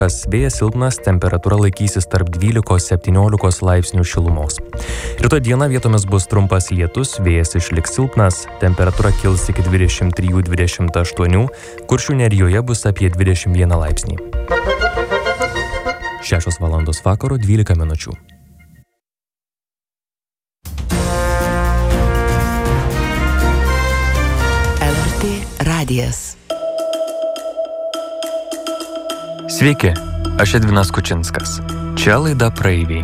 Vėjas silpnas, temperatūra laikysis tarp 12–17 laipsnių šilumos. Rytoj dieną vietomis bus trumpas lietus, vėjas išliks silpnas, temperatūra kils iki 23–28, Kuršių nerijoje bus apie 21 laipsnį. 6 valandos vakaro 12 minučių. LRT radijas. Sveiki, aš Edvinas Kučinskas. Čia laida Praeiviai.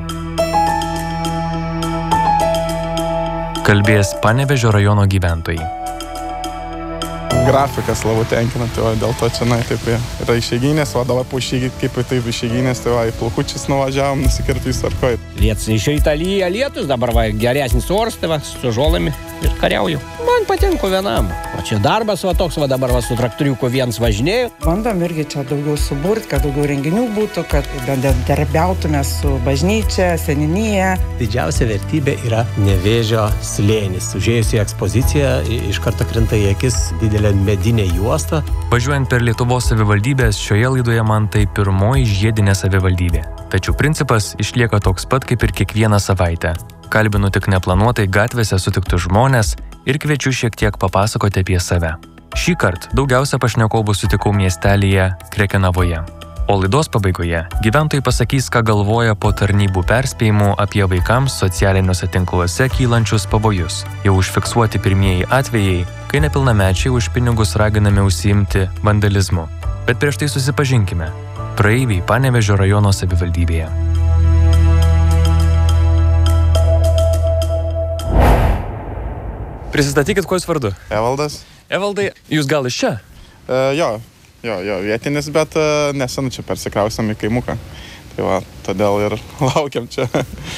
Kalbės Panevėžio rajono gyventojai. Grafikas labai tenkina, tai dėl to čia taip yra išeiginės, o dabar po kaip taip išeiginės, tai į Plaukučius nuvažiavom, nusikirti visą arkojį. Lietus iš Italijos lietus, dabar geresnis oras, tai su žolami ir kariauju. Man patinka vienam. O čia darbas toks, dabar su traktoriuku viens važinėjau. Bandom irgi čia daugiau suburti, kad daugiau renginių būtų, kad bendradarbiautume su bažnyčia, seniūnija. Didžiausia vertybė yra Nevėžio slėnis. Užėjus į ekspoziciją, iš karto krinta į akis didelė medinė juosta. Važiuojant per Lietuvos savivaldybės, šioje laidoje man tai pirmoji žiedinė savivaldybė. Tačiau principas išlieka toks pat kaip ir kiekvieną savaitę. Kalbinu tik neplanuotai gatvėse sutiktus žmonės ir kviečiu šiek tiek papasakoti apie save. Šįkart daugiausia pašnekovų sutikau miestelyje Krekenavoje. O laidos pabaigoje gyventojai pasakys, ką galvoja po tarnybų perspėjimų apie vaikams socialiniuose tinkluose kylančius pavojus. Jau užfiksuoti pirmieji atvejai, kai nepilnamečiai už pinigus raginami užsiimti vandalizmu. Bet prieš tai susipažinkime. Praeiviai Panevėžio rajono savivaldybėje. Prisistatykit, kuo jūs vardu? Evaldas. Evaldai, jūs gal iš čia? Jo, vietinis, bet nesenu čia persikrausiam į kaimuką. Tai va, todėl ir laukiam čia.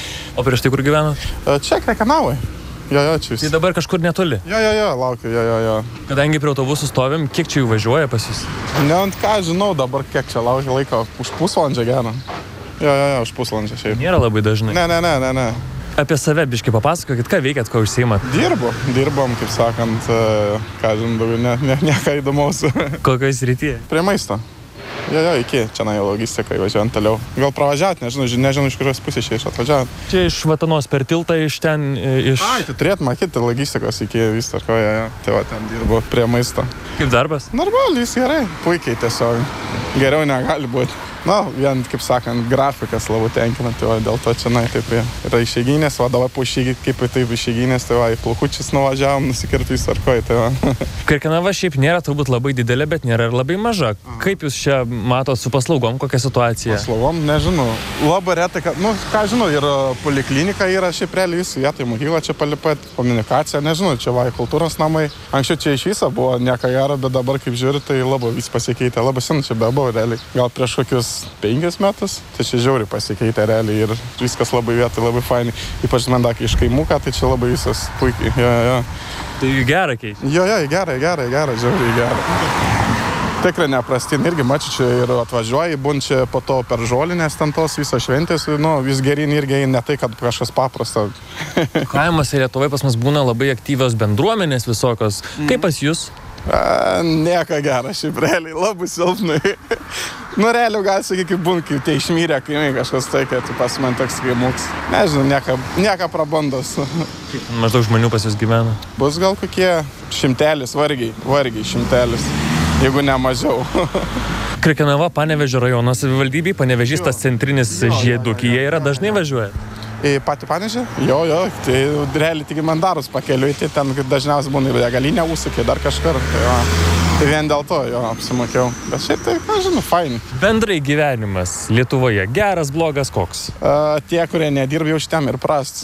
O prieš tai kur gyvenat? Čia Krekenavoj. Jo, čia jūs. Tai dabar kažkur netoli? Jo, laukiu, jo. Kadangi prie autobusų stovim, kiek čia jų važiuoja pas jūs? Ne, ką žinau dabar, kiek čia laukia laiko. Už pusvalandžio gero. Jo, už pusvalandžio šiaip. Nėra labai dažnai. Ne. Apie save biškį papasakokit, ką veikiat, ko užsiimat? Dirbom, kaip sakant, ką žinau, nieko įdomaus. Kokioj srityje? Prie maisto. Jo, iki čia logistika įvažiuojant toliau. Gal pravažiavot, nežinau iš kurios pusės čia atvažiavot. Čia iš Vatanos per tiltą, iš ten, iš... Tai turėt matyti logistikos iki viso, ko tai va, ten dirbu prie maisto. Kaip darbas? Normalis, gerai, puikiai tiesiog. Geriau negali būti. Vien, kaip sakant, grafikas labai tenkina, tai va, dėl to čia taip yra išeiginės, o dabar po kaip taip išeiginės, tai va, į Plaukučius nuvažiavom, nusikirti visą arkojį, tai va. Krekenava šiaip nėra turbūt labai didelė, bet nėra ir labai maža. Kaip jūs čia matot su paslaugom, kokia situacija? Paslaugom, nežinau. Labai retai, ką žinau, ir poliklinika yra šiaip realiai visų vietai, mokykla čia palipėt, komunikacija, nežinau, čia va, kultūros namai. Anksčiau čia iš viso buvo nieko gero, bet dabar, kaip žiūri, tai labai vis pasikeitė, labai senu čia bebuvo realiai. Gal prieš kokius 5 metus, tai čia žiauriai pasikeitė realiai ir viskas labai vietai, labai fainai. Ypač man dakį iš kaimuką, tai čia labai visas puikiai. Jo. Tai gerą keičia? Jo, gerą, žiauriai gerą. Tikrai neprastin, irgi mačiu čia ir atvažiuoji, būn čia po to per žolinės ten tos visos šventės, vis gerin irgi ne tai, kad kažkas paprasta. Kaimuose Lietuvoje pas mus būna labai aktyvios bendruomenės visokios. Kaip pas jūs? Nieko gero, šiaip realiai, labai silpnai. Realiai gal sakyti, būn, kai tai išmyrė kaimai kažkas tai, kad pas man toks kaimuks. Nežinau, nieko prabandos. Kaip maždaug žmonių pas jūs gyvena? Bus gal kokie 100, vargiai 100, jeigu ne mažiau. Krekenava Panevėžio rajono savivaldybėje, Panevėžys tas centrinis žiedukyje yra, dažnai važiuoja? Į patį Panevėžį? Jo, tai realiai tik mandarus pakeliui, tai ten dažniausiai būna ir degalinė užsukė, dar kažkur. Tai vien dėl to jo apsimokiau. Bet šiaip tai, žinau, fainai. Bendrai gyvenimas Lietuvoje geras, blogas koks? Tie, kurie nedirba jau šitam ir prastas.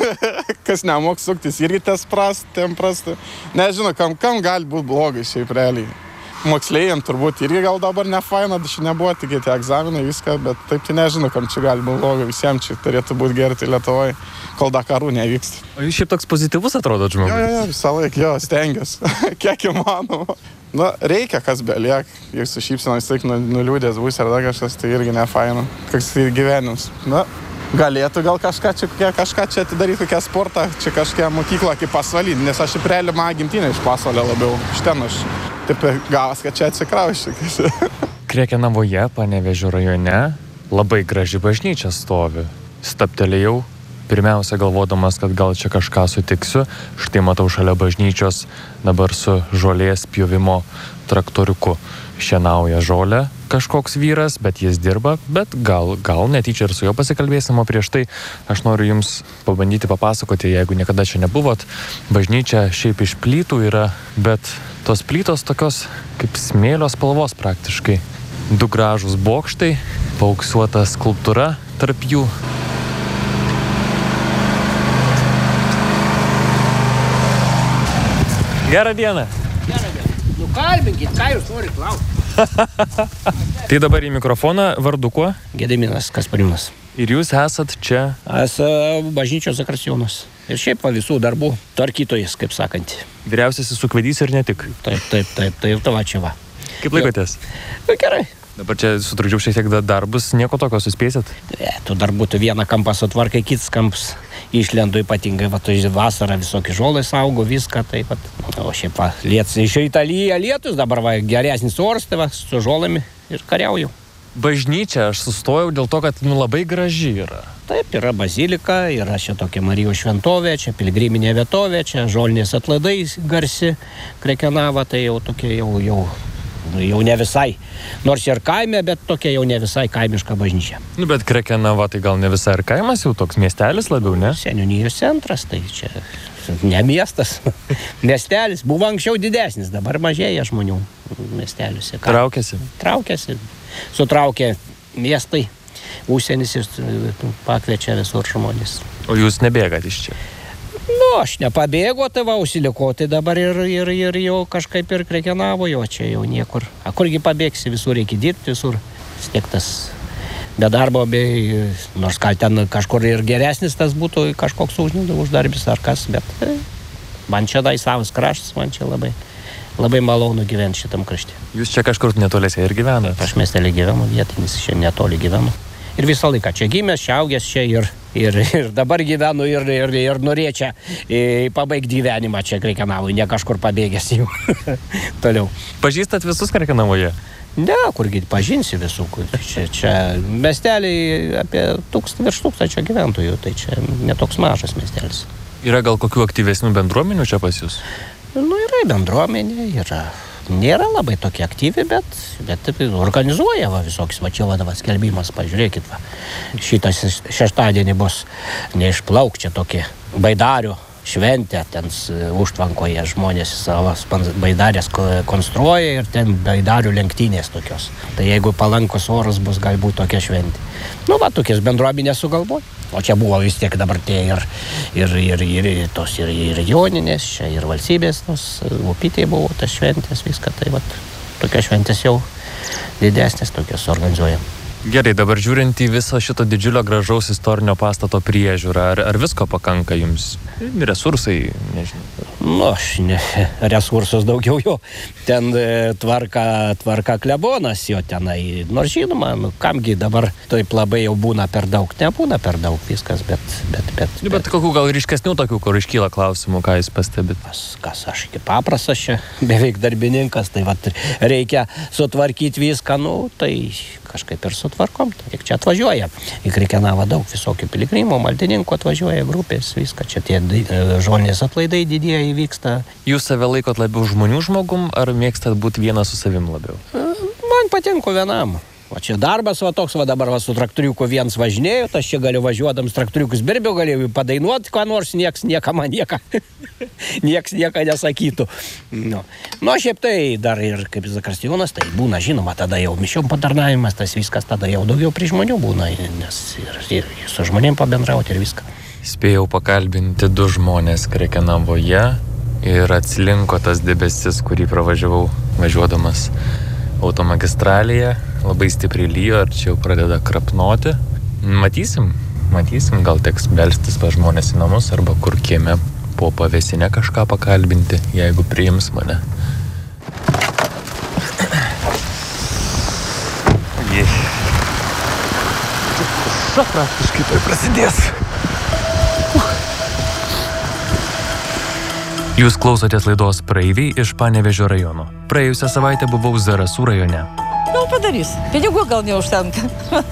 Kas nemok suktis, irgi tas tiem prastai. Nežinau, kam gali būti blogai šiaip realiai. Moksleiviam turbūt irgi gal dabar ne faina, čia nebuvo tik tie egzaminai, viską, bet taip tai nežinau, kam čia gali būti blogai, visiems čia turėtų būti gerai tai Lietuvoje, kol dar karų nevyksta. O jūs šiaip toks pozityvus atrodot žmogus? Jo, visą laiką, stengiuosi, kiek įmanoma. Reikia, kas beliek, jeigu su šypsena vis laik nuliūdės būsi ar dar kažkas, tai irgi ne faina, koks tai gyvenimas. Galėtų gal kažką čia atidaryti, kokią sportą, čia kažkokią mokyklą kaip pasvalį, nes aš į prelimą gimtinę iš pasvalio labiau, iš ten aš taip gavas, kad čia atsikraušiu. Krekenavoje, Panevėžio rajone, labai graži bažnyčia stovi. Staptelėjau, pirmiausia galvodamas, kad gal čia kažką sutiksiu. Štai matau šalia bažnyčios dabar su žolės pjovimo traktoriuku. Šienauja žolę kažkoks vyras, bet jis dirba, bet gal netyčia ir su juo pasikalbėsim, o prieš tai aš noriu jums pabandyti papasakoti, jeigu niekada čia nebuvot. Bažnyčia šiaip iš plytų yra, bet tos plytos tokios kaip smėlio spalvos praktiškai. 2 gražūs bokštai, paauksuota skulptūra tarp jų. Gerą dieną. Kalbinkit, ką jūs norit klausti. Tai dabar į mikrofoną, vardu kuo? Gediminas Kaspariūnas. Ir jūs esat čia? Esu bažnyčios zakristijonas. Ir šiaip visų darbų tvarkytojas, kaip sakant. Vyriausiasis ūkvedys ir ne tik. Taip, ir tava čia va. Kaip laikotės? Gerai. Dabar čia sutrukdžiau šiek tiek darbus, nieko tokio suspėsit? Tu darbų tu vieną kampą sutvarkai, kitas kampas išlendu ypatingai, va, tu vasarą visokie žolai saugo, viską, taip pat. O šiaip va, iš ryto lyja lietus, dabar va, geresnis oras, tai va, su žolami ir kariauju. Bažnyčia, aš sustojau dėl to, kad labai graži yra. Taip, yra bazilika, yra čia tokia Marijos šventovė, čia pilgriminė vietovė, čia žolinės atlaidai garsi, Krekenava, tai jau tokia jau ne visai. Nors ir kaime, bet tokia jau ne visai kaimiška bažnyčia. Bet Krekenava tai gal ne visai ir kaimas, jau toks miestelis labiau, ne? Seniūnijos centras, tai čia ne miestas, miestelis. Buvo anksčiau didesnis, dabar mažėja žmonių miesteliuose. Traukiasi. Sutraukė miestai, užsienis ir pakviečia visur žmonės. O jūs nebėgat iš čia? Aš nepabėgo, tai va, užsiliko, tai dabar ir jau kažkaip ir Krekenavo, jo čia jau niekur. Kurgi pabėgsi, visur reikia dirbti, visur stiektas be darbo, nors gal ten kažkur ir geresnis tas būtų kažkoks uždarbis ar kas, bet man čia savas kraštas, man čia labai malonu gyventi šitam krašte. Jūs čia kažkur netoliese ir gyvenat? Aš miestelį gyvenu, vietinis čia netoli gyvenu. Ir visą laiką čia gimęs, šiaugęs čia ir dabar gyvenu ir norėčiau pabaigti gyvenimą čia Krekenavoje, ne kažkur pabėgęs jau toliau. Pažįstat visus Krekenavoje? Ne, kurgi pažinsi visų. Čia miesteliai apie virš 1000 gyventojų, tai čia netoks mažas miestelis. Yra gal kokių aktyvesnių bendruomenių čia pas jūs? Yra bendruomenė, yra. Nėra labai tokie aktyvi, bet organizuoja visokius, čia vadovas skelbimas, pažiūrėkit, šitas šeštadienį bus neišplauk, čia tokie baidarių šventė, ten užtvankoje žmonės savo baidarės konstruoja ir ten baidarių lenktynės tokios. Tai jeigu palankus oras bus, galbūt tokia šventė. Tokias bendruomenės sugalvoja. O čia buvo vis tiek dabar tie ir joninės, čia ir valstybės, tos upytėje buvo tas šventės, viską. Tai tokia šventės jau didesnės tokios organizuoja. Gerai, dabar žiūrint į viso šito didžiulio gražaus istorinio pastato priežiūrą, ar visko pakanka jums? Resursai, nežinau. Resursus daugiau jo. Ten tvarka klebonas jo tenai. Nors žinoma, kamgi dabar taip labai jau būna per daug. Nebūna per daug viskas, bet kokių gal ryškesnių tokių, kur iškyla klausimų, ką jūs pastebit? Kas aš iki paprastas čia, beveik darbininkas, tai reikia sutvarkyti viską, tai kažkaip ir sutvarkom. Tik čia atvažiuoja. Į Krekenavą daug visokių piligrimų, maldininkų atvažiuoja, grupės, viską. Čia tie žolinės atlaidai didieji vyksta. Jūs save laikot labiau žmonių žmogum, ar mėgstat būti vienas su savim labiau? Man patinka vienam. O čia darbas toks, dabar su traktoriuku viens važinėjau, aš čia galiu važiuodams traktoriukus birbiau, galėjau padainuoti, ką nors, nieks nieko nesakytų. Šiaip tai dar ir kaip zakristijonas, tai būna, žinoma, tada jau mišiom patarnavimas, tas viskas tada jau daugiau prie žmonių būna, nes ir su žmonėm pabendrauti ir viską. Spėjau pakalbinti 2 žmonės Krekenavoje ir atsilinko tas debesis, kurį pravažiavau važiuodamas automagistralėje. Labai stipriai lyjo ir čia jau pradeda krapnoti. Matysim, gal teks belstis pas žmonės į namus arba kur kieme po pavėsinę kažką pakalbinti, jeigu priims mane. Praktiškai tai prasidės. Jūs klausotės laidos Praeiviai iš Panevėžio rajono. Praėjusią savaitę buvau Zarasų rajone. gal padarys. Pinigų gal neužtenka.